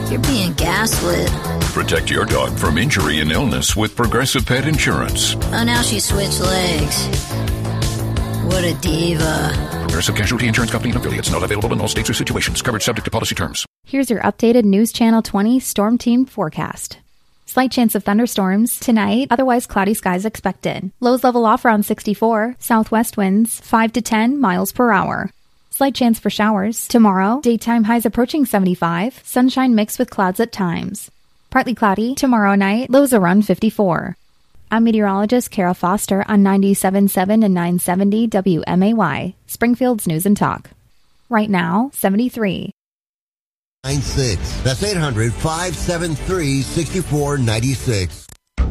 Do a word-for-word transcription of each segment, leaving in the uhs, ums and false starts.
You're being gaslit. Protect your dog from injury and illness with Progressive Pet Insurance. Oh, now she switched legs. What a diva. Progressive Casualty Insurance Company and affiliates. Not available in all states or situations. Coverage subject to policy terms. Here's your updated News Channel twenty Storm Team forecast. Slight chance of thunderstorms tonight, otherwise cloudy skies expected. Lows level off around sixty-four, southwest winds five to ten miles per hour. Slight chance for showers. Tomorrow, daytime highs approaching seventy-five, sunshine mixed with clouds at times. Partly cloudy tomorrow night, lows around fifty-four. I'm meteorologist Kara Foster on ninety-seven point seven and nine seventy W M A Y, Springfield's News and Talk. Right now, seventy-three. nine six. That's eight hundred, five seven three, six four nine six.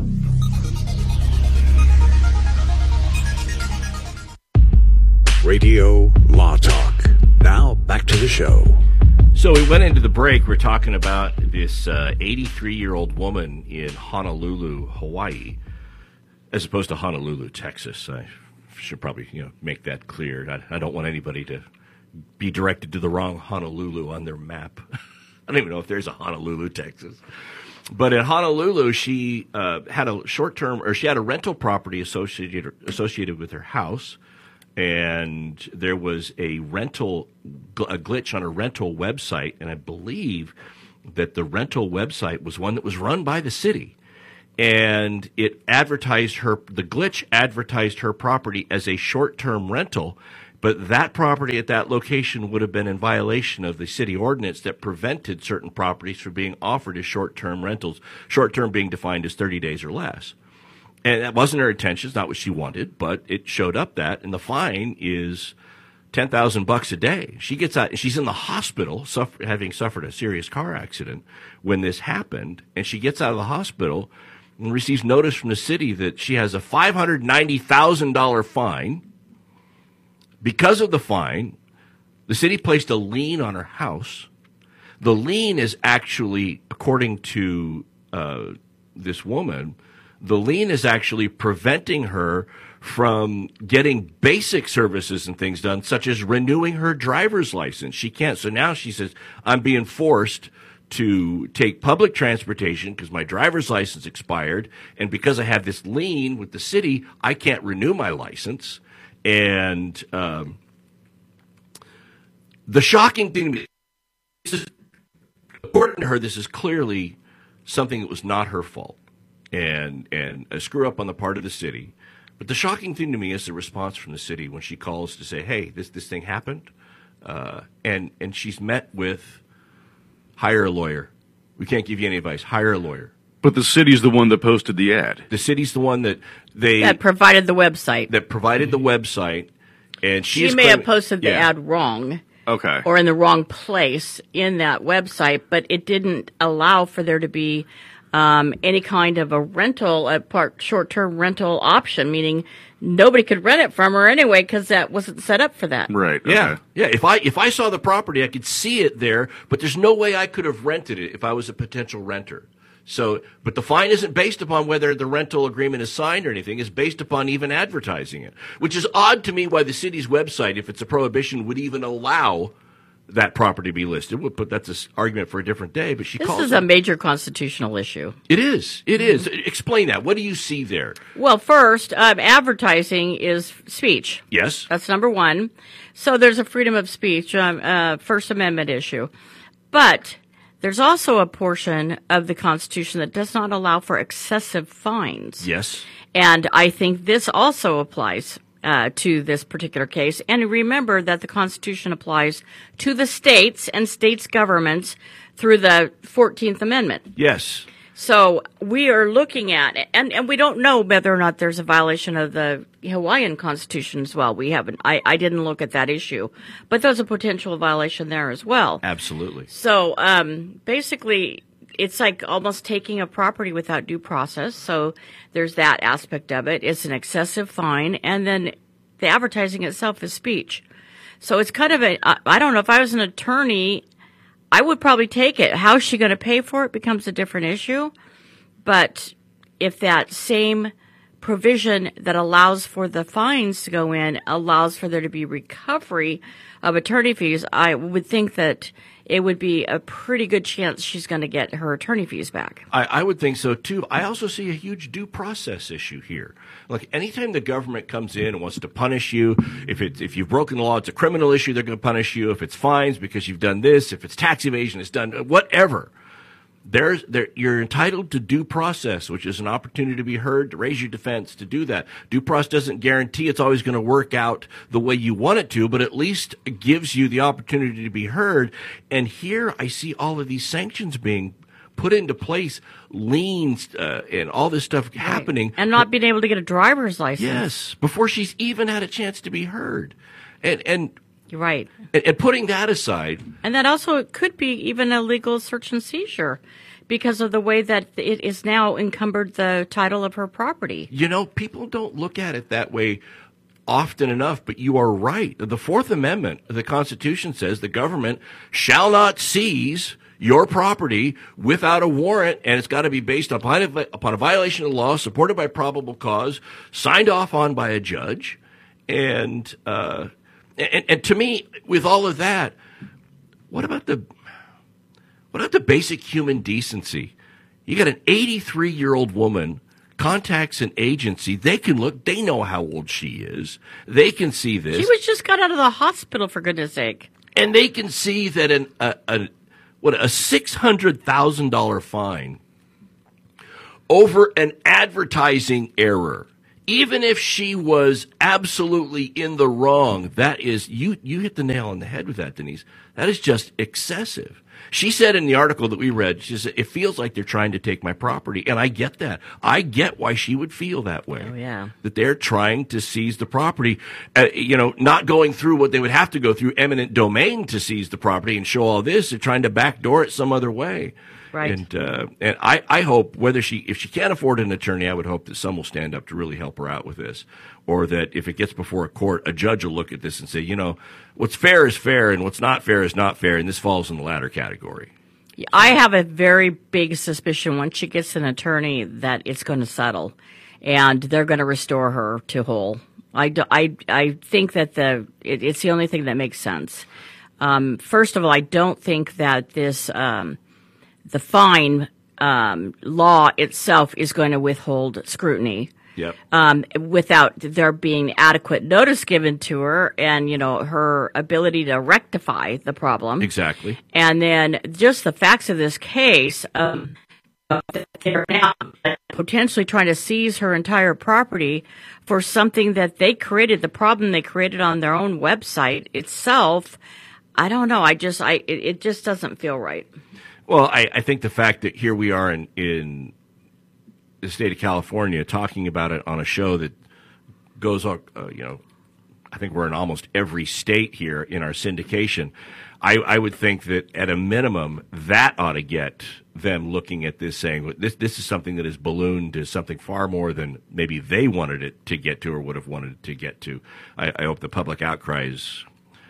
Radio Law Talk. Now back to the show. So we went into the break. We're talking about this uh, eighty-three-year-old woman in Honolulu, Hawaii, as opposed to Honolulu, Texas. I should probably, you know, make that clear. I, I don't want anybody to be directed to the wrong Honolulu on their map. I don't even know if there's a Honolulu, Texas. But in Honolulu, she uh, had a short-term, or she had a rental property associated associated with her house. And there was a rental, a glitch on a rental website, and I believe that the rental website was one that was run by the city. And it advertised her, the glitch advertised her property as a short-term rental, but that property at that location would have been in violation of the city ordinance that prevented certain properties from being offered as short-term rentals, short-term being defined as thirty days or less. And that wasn't her intention. It's not what she wanted, but it showed up that, and the fine is ten thousand bucks a day. She gets out, and she's in the hospital, suffer, having suffered a serious car accident when this happened, and she gets out of the hospital and receives notice from the city that she has a five hundred ninety thousand dollars fine. Because of the fine, the city placed a lien on her house. The lien is actually, according to uh, this woman, the lien is actually preventing her from getting basic services and things done, such as renewing her driver's license. She can't. So now she says, I'm being forced to take public transportation because my driver's license expired. And because I have this lien with the city, I can't renew my license. And um, the shocking thing, this is, according to her, this is clearly something that was not her fault. And and a screw up on the part of the city. But the shocking thing to me is the response from the city when she calls to say, hey, this this thing happened. Uh, and, and she's met with, hire a lawyer. We can't give you any advice. Hire a lawyer. But the city's the one that posted the ad. The city's the one that they... That provided the website. That provided the website. And she, she may claiming, have posted the yeah. ad wrong. Okay. Or in the wrong place in that website, but it didn't allow for there to be... Um, any kind of a rental, a part short-term rental option, meaning nobody could rent it from her anyway because that wasn't set up for that. Right. Okay. Yeah. Yeah. If I if I saw the property, I could see it there, but there's no way I could have rented it if I was a potential renter. So, but the fine isn't based upon whether the rental agreement is signed or anything. It's based upon even advertising it, which is odd to me why the city's website, if it's a prohibition, would even allow that property be listed. But that's an argument for a different day. But she this calls is it. a major constitutional issue. It is. It is. Explain that. What do you see there? Well, first, um, advertising is speech. Yes. That's number one. So there's a freedom of speech, um, uh, First Amendment issue. But there's also a portion of the Constitution that does not allow for excessive fines. Yes. And I think this also applies Uh, to this particular case. And remember that the Constitution applies to the states and states' governments through the fourteenth Amendment. Yes. So we are looking at, and, and we don't know whether or not there's a violation of the Hawaiian Constitution as well. We haven't, I, I didn't look at that issue, but there's a potential violation there as well. Absolutely. So um, basically, it's like almost taking a property without due process. So there's that aspect of it. It's an excessive fine. And then the advertising itself is speech. So it's kind of a, I don't know, if I was an attorney, I would probably take it. How is she going to pay for it becomes a different issue. But if that same provision that allows for the fines to go in allows for there to be recovery of attorney fees, I would think that it would be a pretty good chance she's going to get her attorney fees back. I, I would think so, too. I also see a huge due process issue here. Like, anytime the government comes in and wants to punish you, if it's, if you've broken the law, it's a criminal issue, they're going to punish you. If it's fines because you've done this, if it's tax evasion, it's done, whatever. There's, there, you're entitled to due process, which is an opportunity to be heard, to raise your defense, to do that. Due process doesn't guarantee it's always going to work out the way you want it to, but at least it gives you the opportunity to be heard. And here I see all of these sanctions being put into place, liens, uh, and all this stuff right. happening. And not being able to get a driver's license. Yes, before she's even had a chance to be heard. And, and, You're right. And, and putting that aside. And that also could be even a legal search and seizure because of the way that it is now encumbered the title of her property. You know, people don't look at it that way often enough, but you are right. The Fourth Amendment of the Constitution says the government shall not seize your property without a warrant, and it's got to be based upon a, upon a violation of the law, supported by probable cause, signed off on by a judge. And, uh, and, and to me, with all of that, what about the, what about the basic human decency? You got an eighty-three-year-old woman contacts an agency. They can look. They know how old she is. They can see this. She was just got out of the hospital, for goodness sake. And they can see that an, a, a, what, a six hundred thousand dollars fine over an advertising error. Even if she was absolutely in the wrong, that is, you, you hit the nail on the head with that, Denise. That is just excessive. She said in the article that we read, she said, it feels like they're trying to take my property. And I get that. I get why she would feel that way. Oh, yeah. That they're trying to seize the property, uh, you know, not going through what they would have to go through, eminent domain to seize the property and show all this. They're trying to backdoor it some other way. Right. And, uh, and I, I hope whether she, if she can't afford an attorney, I would hope that some will stand up to really help her out with this. Or that if it gets before a court, a judge will look at this and say, you know, what's fair is fair and what's not fair is not fair. And this falls in the latter category. I have a very big suspicion once she gets an attorney that it's going to settle and they're going to restore her to whole. I, do, I, I think that the, it, it's the only thing that makes sense. Um, first of all, I don't think that this, um, the fine um, law itself is going to withhold scrutiny. Yep. Um, without there being adequate notice given to her and, you know, her ability to rectify the problem. Exactly. And then just the facts of this case, um, they're now potentially trying to seize her entire property for something that they created, the problem they created on their own website itself. I don't know. I just, I, it, it just doesn't feel right. Well, I, I think the fact that here we are in, in the state of California talking about it on a show that goes on, uh, you know, I think we're in almost every state here in our syndication. I, I would think that at a minimum, that ought to get them looking at this saying, this, this is something that is ballooned to something far more than maybe they wanted it to get to or would have wanted it to get to. I, I hope the public outcry is,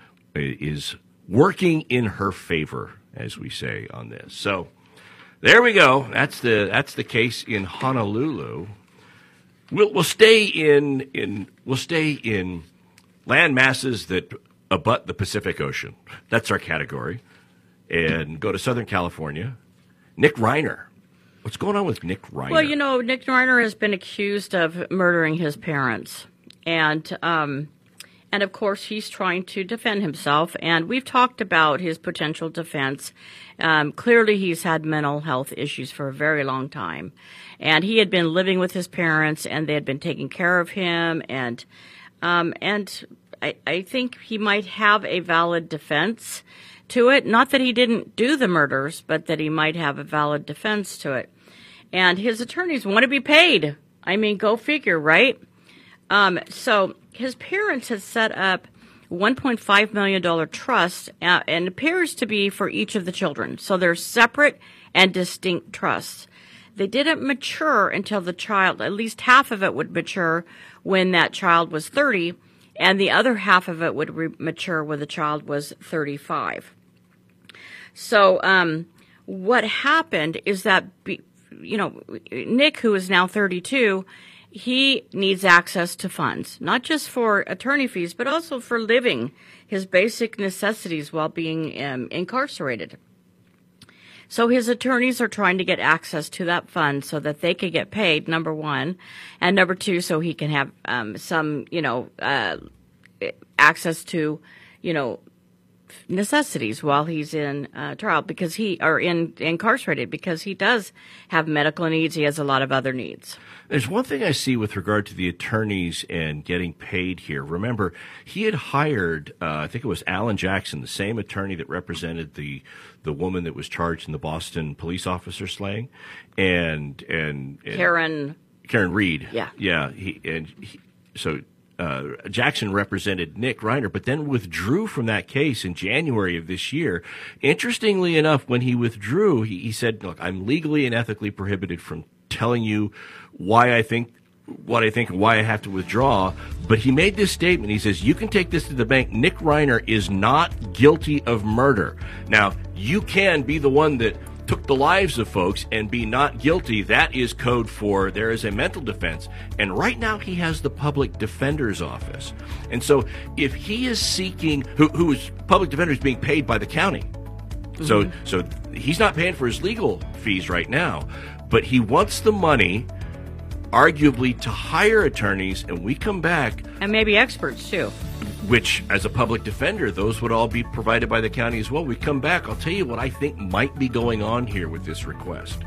is working in her favor, as we say on this. So there we go. That's the that's the case in Honolulu. We'll we'll stay in in we'll stay in land masses that abut the Pacific Ocean. That's our category. And go to Southern California. Nick Reiner. What's going on with Nick Reiner? Well, you know, Nick Reiner has been accused of murdering his parents. And um And, of course, he's trying to defend himself, and we've talked about his potential defense. Um, clearly, he's had mental health issues for a very long time, and he had been living with his parents, and they had been taking care of him, and um, and I, I think he might have a valid defense to it. Not that he didn't do the murders, but that he might have a valid defense to it. And his attorneys want to be paid. I mean, go figure, right? Um, so his parents had set up one point five million dollars trust, uh, and it appears to be for each of the children. So they're separate and distinct trusts. They didn't mature until the child, at least half of it would mature when that child was thirty, and the other half of it would re- mature when the child was thirty-five. So um, what happened is that, be, you know, Nick, who is now thirty-two, he needs access to funds, not just for attorney fees, but also for living his basic necessities while being um, incarcerated. So his attorneys are trying to get access to that fund so that they can get paid, number one, and number two, so he can have um, some, you know, uh, access to, you know, necessities while he's in uh, trial because he or in incarcerated because he does have medical needs. He has a lot of other needs. There's one thing I see with regard to the attorneys and getting paid here. Remember, he had hired, uh, I think it was Alan Jackson, the same attorney that represented the the woman that was charged in the Boston police officer slaying, and and, and Karen Karen Reed. Yeah, yeah. He and he, so. Uh, Jackson represented Nick Reiner, but then withdrew from that case in January of this year. Interestingly enough, when he withdrew, he, he said, look, I'm legally and ethically prohibited from telling you why I think what I think and why I have to withdraw. But he made this statement. He says, you can take this to the bank. Nick Reiner is not guilty of murder. Now, you can be the one that took the lives of folks and be not guilty. That is code for there is a mental defense. And right now he has the public defender's office. And so if he is seeking, who, who is public defender is being paid by the county. Mm-hmm. So, so he's not paying for his legal fees right now, but he wants the money arguably to hire attorneys. And we come back. And maybe experts too. Which, as a public defender, those would all be provided by the county as well. We come back, I'll tell you what I think might be going on here with this request.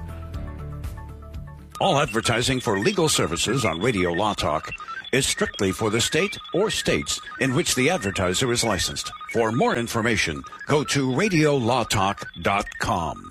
All advertising for legal services on Radio Law Talk is strictly for the state or states in which the advertiser is licensed. For more information, go to radio law talk dot com.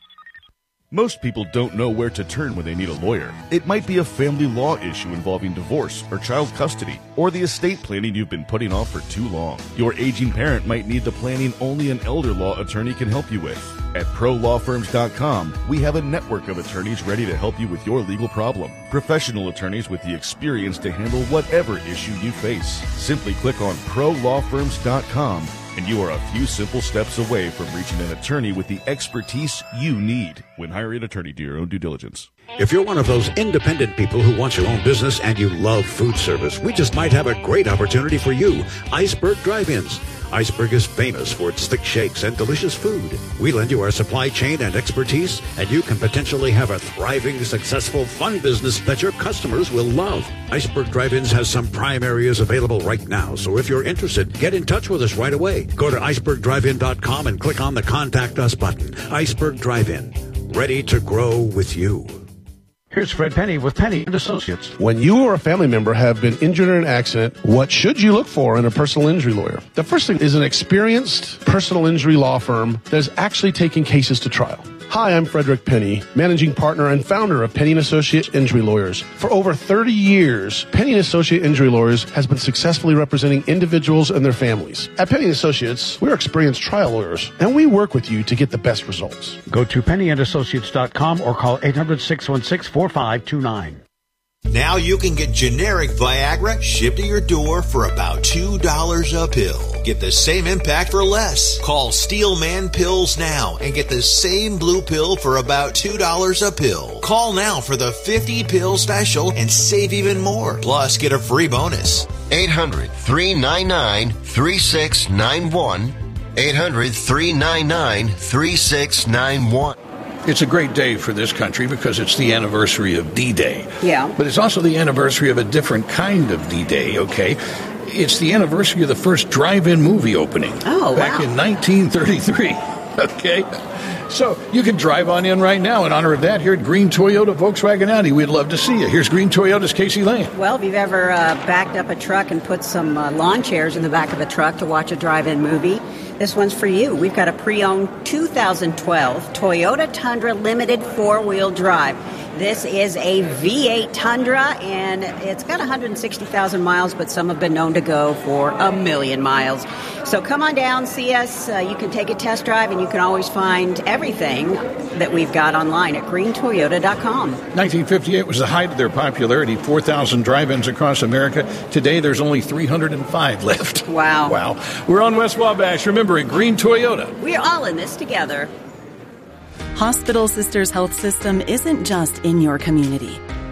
Most people don't know where to turn when they need a lawyer. It might be a family law issue involving divorce or child custody, or the estate planning you've been putting off for too long. Your aging parent might need the planning only an elder law attorney can help you with. At pro law firms dot com, we have a network of attorneys ready to help you with your legal problem. Professional attorneys with the experience to handle whatever issue you face. Simply click on pro law firms dot com and you are a few simple steps away from reaching an attorney with the expertise you need. When hiring an attorney, do your own due diligence. If you're one of those independent people who wants your own business and you love food service, we just might have a great opportunity for you. Iceberg Drive-Ins. Iceberg is famous for its thick shakes and delicious food. We lend you our supply chain and expertise, and you can potentially have a thriving, successful, fun business that your customers will love. Iceberg Drive-Ins has some prime areas available right now, so if you're interested, get in touch with us right away. Go to iceberg drive in dot com and click on the Contact Us button. Iceberg Drive-In, ready to grow with you. Here's Fred Penny with Penny and Associates. When you or a family member have been injured in an accident, what should you look for in a personal injury lawyer? The first thing is an experienced personal injury law firm that is actually taking cases to trial. Hi, I'm Frederick Penny, managing partner and founder of Penny and Associates Injury Lawyers. For over thirty years, Penny and Associates Injury Lawyers has been successfully representing individuals and their families. At Penny and Associates, we're experienced trial lawyers, and we work with you to get the best results. Go to penny and associates dot com or call eight hundred, six one six, four five two nine. Now you can get generic Viagra shipped to your door for about two dollars a pill. Get the same impact for less. Call Steelman Pills now and get the same blue pill for about two dollars a pill. Call now for the fifty pill special and save even more. Plus, get a free bonus. eight hundred, three nine nine, three six nine one. eight hundred, three nine nine, three six nine one. It's a great day for this country because it's the anniversary of D-Day. Yeah. But it's also the anniversary of a different kind of D-Day, okay? It's the anniversary of the first drive-in movie opening. Oh, Back wow. in nineteen thirty-three, okay? So you can drive on in right now in honor of that here at Green Toyota Volkswagen Audi. We'd love to see you. Here's Green Toyota's Casey Lane. Well, if you've ever uh, backed up a truck and put some uh, lawn chairs in the back of a truck to watch a drive-in movie, this one's for you. We've got a pre-owned two thousand twelve Toyota Tundra Limited four-wheel drive. This is a V eight Tundra, and it's got one hundred sixty thousand miles, but some have been known to go for a million miles. So come on down, see us. Uh, you can take a test drive, and you can always find everything that we've got online at green toyota dot com. nineteen fifty-eight was the height of their popularity, four thousand drive-ins across America. Today, there's only three hundred five left. Wow. Wow. We're on West Wabash. Remember, at Green Toyota. We're all in this together. Hospital Sisters Health System isn't just in your community.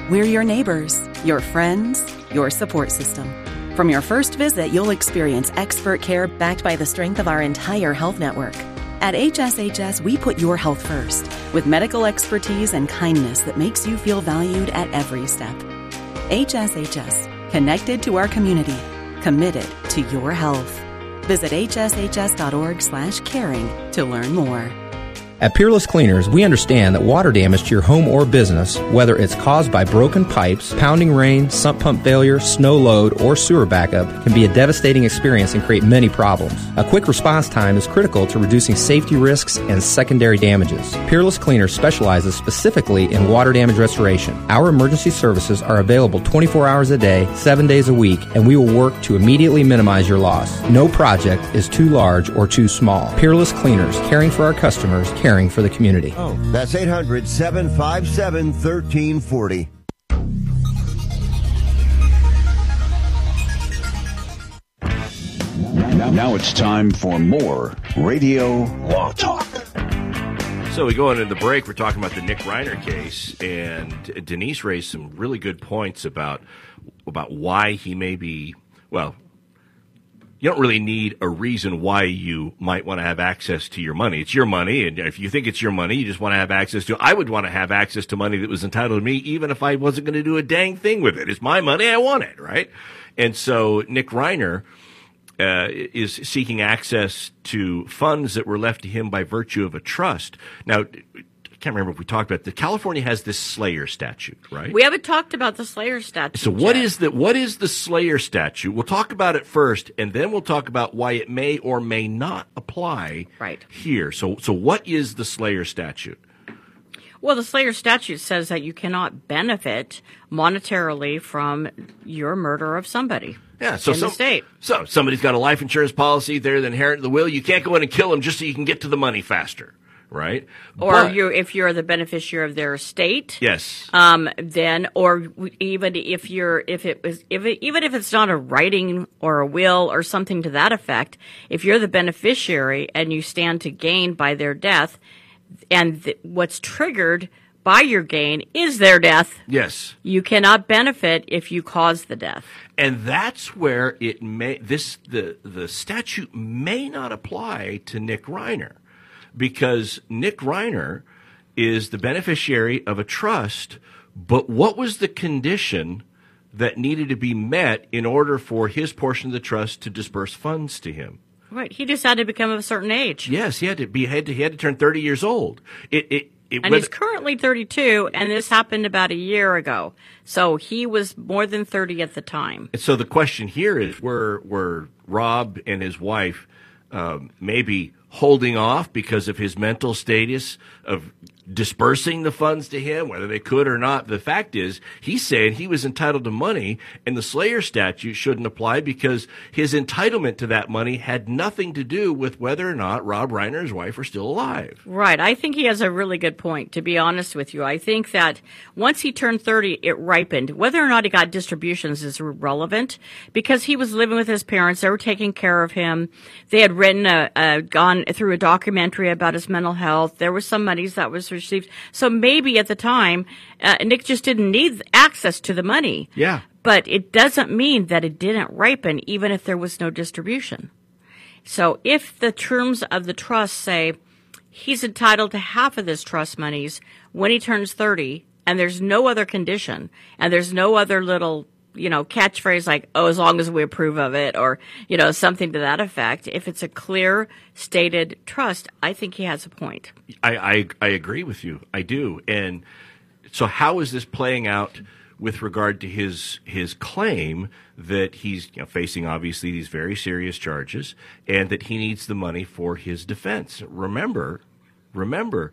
We're your neighbors, your friends, your support system. From your first visit, you'll experience expert care backed by the strength of our entire health network. At H S H S, we put your health first, with medical expertise and kindness that makes you feel valued at every step. H S H S, connected to our community, committed to your health. Visit h s h s dot org slash caring to learn more. At Peerless Cleaners, we understand that water damage to your home or business, whether it's caused by broken pipes, pounding rain, sump pump failure, snow load, or sewer backup, can be a devastating experience and create many problems. A quick response time is critical to reducing safety risks and secondary damages. Peerless Cleaners specializes specifically in water damage restoration. Our emergency services are available twenty-four hours a day, seven days a week, and we will work to immediately minimize your loss. No project is too large or too small. Peerless Cleaners, caring for our customers, caring for the community. Oh, that's eight hundred, seven five seven, one three four zero. Now, now it's time for more Radio Law Talk. So we go into the break. We're talking about the Nick Reiner case, and Denise raised some really good points about about why he may be, well, you don't really need a reason why you might want to have access to your money. It's your money, and if you think it's your money, you just want to have access to it. I would want to have access to money that was entitled to me, even if I wasn't going to do a dang thing with it. It's my money. I want it, right? And so Nick Reiner uh, is seeking access to funds that were left to him by virtue of a trust. Now, I can't remember if we talked about it. The California has this Slayer statute, right? We haven't talked about the Slayer statute. So what yet. is the what is the Slayer statute? We'll talk about it first, and then we'll talk about why it may or may not apply right here. So so what is the Slayer statute? Well, the Slayer statute says that you cannot benefit monetarily from your murder of somebody. Yeah, so in some, the state. So somebody's got a life insurance policy, they're the inherit the will. You can't go in and kill them just so you can get to the money faster. Right? Or but, you, if you're the beneficiary of their estate, yes. Um, then, or even if you're, if it was, if it, even if it's not a writing or a will or something to that effect, if you're the beneficiary and you stand to gain by their death, and th- what's triggered by your gain is their death. Yes. You cannot benefit if you cause the death. And that's where it may, this, the, the statute may not apply to Nick Reiner. Because Nick Reiner is the beneficiary of a trust, but what was the condition that needed to be met in order for his portion of the trust to disperse funds to him? Right. He just had to become of a certain age. Yes, he had to be had to, he had to turn thirty years old. It, it, it, and he's currently thirty-two, and this happened about a year ago. So he was more than thirty at the time. So the question here is, were were Rob and his wife um, maybe holding off because of his mental status of dispersing the funds to him, whether they could or not? The fact is, he's saying he was entitled to money, and the Slayer statute shouldn't apply because his entitlement to that money had nothing to do with whether or not Rob Reiner and his wife are still alive. Right. I think he has a really good point, to be honest with you. I think that once he turned thirty, it ripened. Whether or not he got distributions is irrelevant because he was living with his parents. They were taking care of him. They had written a, a gone through a documentary about his mental health. There was some monies that was received. So maybe at the time, uh, Nick just didn't need access to the money. Yeah. But it doesn't mean that it didn't ripen, even if there was no distribution. So if the terms of the trust say he's entitled to half of this trust monies when he turns thirty, and there's no other condition, and there's no other little, you know, catchphrase like, oh, as long as we approve of it, or, you know, something to that effect. If it's a clear stated trust, I think he has a point. I, I, I agree with you. I do. And so how is this playing out with regard to his his claim that he's, you know, facing obviously these very serious charges and that he needs the money for his defense? Remember, remember,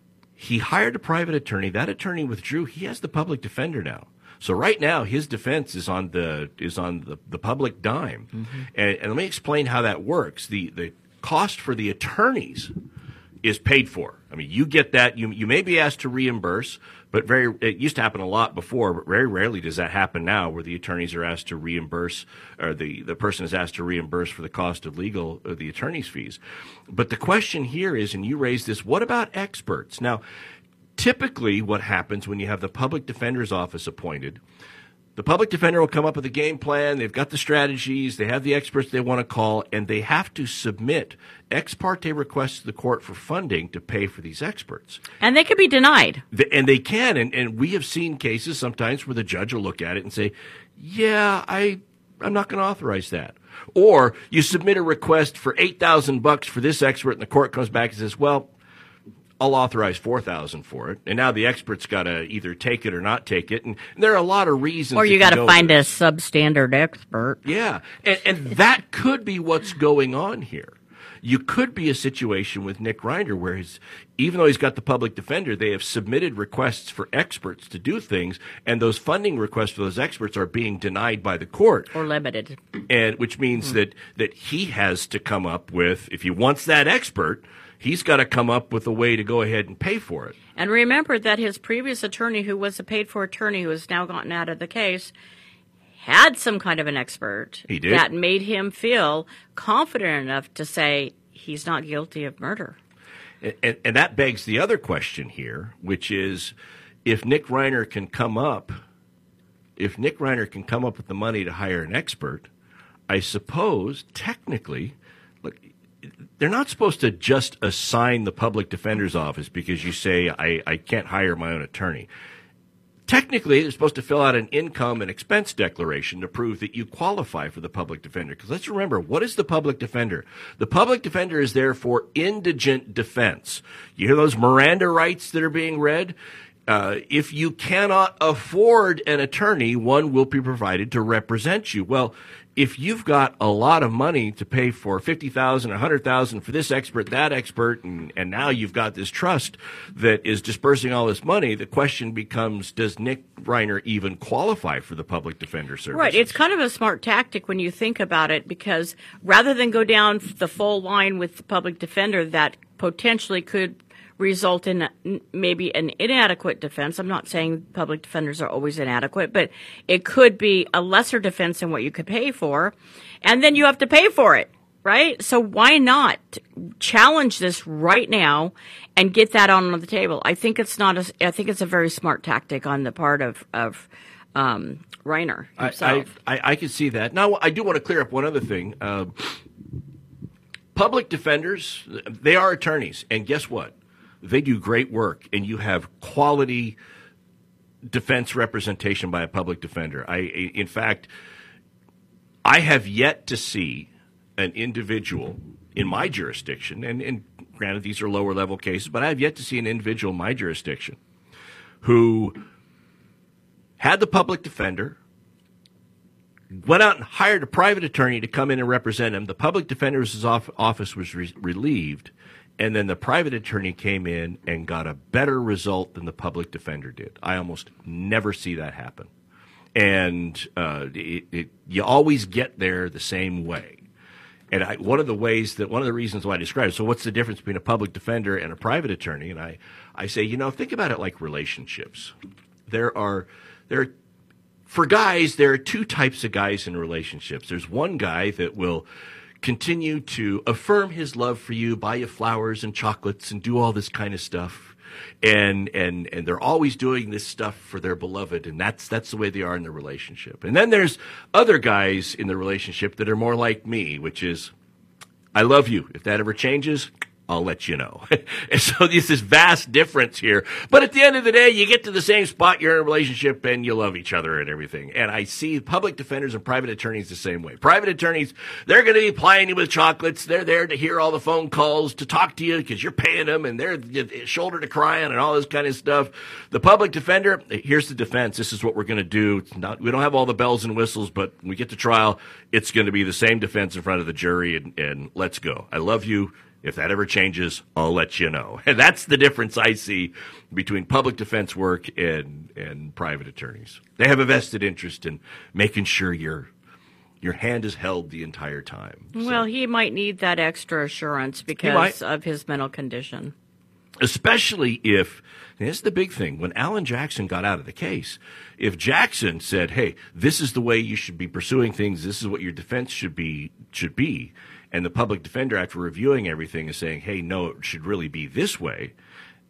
he hired a private attorney. That attorney withdrew. He has the public defender now. So right now, his defense is on the is on the, the public dime. Mm-hmm. And, and let me explain how that works. The the cost for the attorneys is paid for. I mean, you get that. You you may be asked to reimburse, but very it used to happen a lot before, but very rarely does that happen now, where the attorneys are asked to reimburse, or the, the person is asked to reimburse for the cost of legal or the attorney's fees. But the question here is, and you raised this, what about experts? Now, typically what happens when you have the public defender's office appointed, the public defender will come up with a game plan. They've got the strategies. They have the experts they want to call, and they have to submit ex parte requests to the court for funding to pay for these experts. And they could be denied. The, and they can. And, and we have seen cases sometimes where the judge will look at it and say, yeah, I, I'm not going to authorize that. Or you submit a request for eight thousand bucks for this expert, and the court comes back and says, well, I'll authorize four thousand for it. And now the expert's got to either take it or not take it. And there are a lot of reasons. Or you got to find a substandard expert. Yeah. And, and that could be what's going on here. You could be a situation with Nick Reiner where he's, even though he's got the public defender, they have submitted requests for experts to do things, and those funding requests for those experts are being denied by the court. Or limited. And which means Hmm. that, that he has to come up with, if he wants that expert, he's got to come up with a way to go ahead and pay for it. And remember that his previous attorney, who was a paid-for attorney who has now gotten out of the case, had some kind of an expert He did. that made him feel confident enough to say he's not guilty of murder. And, and, and that begs the other question here, which is, if Nick Reiner can come up, if Nick Reiner can come up with the money to hire an expert, I suppose technically, look, they're not supposed to just assign the public defender's office because you say I, I can't hire my own attorney. Technically, they're supposed to fill out an income and expense declaration to prove that you qualify for the public defender. Because let's remember, what is the public defender? The public defender is there for indigent defense. You hear those Miranda rights that are being read? Uh, if you cannot afford an attorney, one will be provided to represent you. Well, if you've got a lot of money to pay for fifty thousand dollars, one hundred thousand dollars for this expert, that expert, and, and now you've got this trust that is dispersing all this money, the question becomes, does Nick Reiner even qualify for the public defender service? Right. It's kind of a smart tactic when you think about it, because rather than go down the full line with the public defender that potentially could result in maybe an inadequate defense. I'm not saying public defenders are always inadequate, but it could be a lesser defense than what you could pay for. And then you have to pay for it, right? So why not challenge this right now and get that on the table? I think it's not a, I think it's a very smart tactic on the part of, of, um, Reiner himself. I, I, I can see that. Now, I do want to clear up one other thing. Uh, public defenders, they are attorneys. And guess what? They do great work, and you have quality defense representation by a public defender. I, in fact, I have yet to see an individual in my jurisdiction, and, and granted these are lower level cases, but I have yet to see an individual in my jurisdiction who had the public defender, went out and hired a private attorney to come in and represent him. The public defender's office was re- relieved. And then the private attorney came in and got a better result than the public defender did. I almost never see that happen. And uh, it, it, you always get there the same way. And I, one of the ways that one of the reasons why I describe it, so what's the difference between a public defender and a private attorney? And I, I say, you know, think about it like relationships. There are there are, for guys, there are two types of guys in relationships. There's one guy that will continue to affirm his love for you, buy you flowers and chocolates and do all this kind of stuff. And, and, and they're always doing this stuff for their beloved. And that's, that's the way they are in the relationship. And then there's other guys in the relationship that are more like me, which is, I love you. If that ever changes, I'll let you know. And so there's this vast difference here. But at the end of the day, you get to the same spot, you're in a relationship, and you love each other and everything. And I see public defenders and private attorneys the same way. Private attorneys, they're going to be plying you with chocolates. They're there to hear all the phone calls, to talk to you because you're paying them, and they're shoulder to cry on and all this kind of stuff. The public defender, here's the defense. This is what we're going to do. It's not, we don't have all the bells and whistles, but when we get to trial, it's going to be the same defense in front of the jury, and, and let's go. I love you. If that ever changes, I'll let you know. And that's the difference I see between public defense work and, and private attorneys. They have a vested interest in making sure your your hand is held the entire time. So, well, he might need that extra assurance because of his mental condition. Especially if, and this is the big thing, when Alan Jackson got out of the case, if Jackson said, hey, this is the way you should be pursuing things, this is what your defense should be, should be, and the public defender, after reviewing everything, is saying, hey, no, it should really be this way,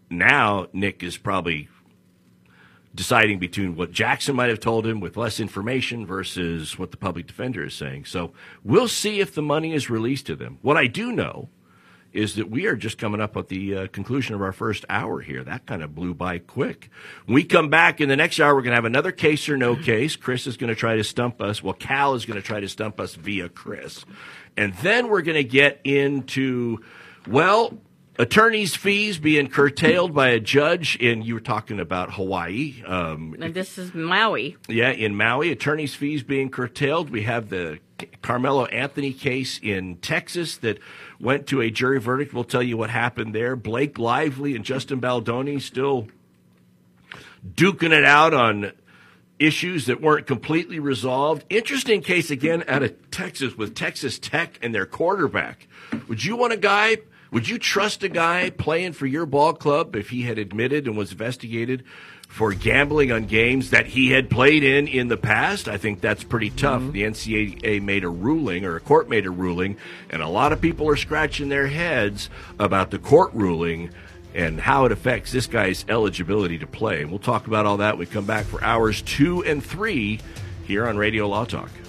now Nick is probably deciding between what Jackson might have told him with less information versus what the public defender is saying. So we'll see if the money is released to them. What I do know is that we are just coming up at the uh, conclusion of our first hour here. That kind of blew by quick. When we come back in the next hour, we're going to have another case or no case. Chris is going to try to stump us. Well, Cal is going to try to stump us via Chris. And then we're going to get into, well, attorneys' fees being curtailed by a judge in, you were talking about Hawaii. Um, and this is Maui. Yeah, in Maui, attorneys' fees being curtailed. We have the Carmelo Anthony case in Texas that went to a jury verdict. We'll tell you what happened there. Blake Lively and Justin Baldoni still duking it out on issues that weren't completely resolved. Interesting case again out of Texas with Texas Tech and their quarterback. Would you want a guy... Would you trust a guy playing for your ball club if he had admitted and was investigated for gambling on games that he had played in in the past? I think that's pretty tough. Mm-hmm. The N C double A made a ruling, or a court made a ruling, and a lot of people are scratching their heads about the court ruling and how it affects this guy's eligibility to play. And we'll talk about all that when we come back for hours two and three here on Radio Law Talk.